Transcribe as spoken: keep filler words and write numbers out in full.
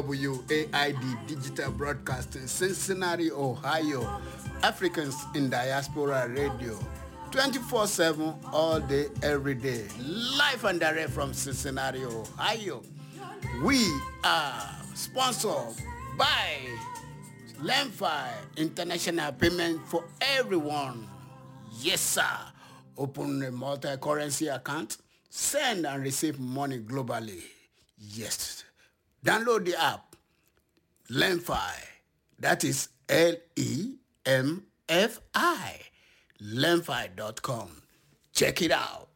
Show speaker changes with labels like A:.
A: W A I D Digital Broadcasting, Cincinnati, Ohio. Africans in Diaspora Radio. twenty-four seven, all day, every day. Live and direct from Cincinnati, Ohio. We are sponsored by Lemfi International Payment for Everyone. Yes, sir. Open a multi-currency account. Send and receive money globally. Yes. Download the app. Lemfi. That is L E M F I. Lemfi dot com. Check it out.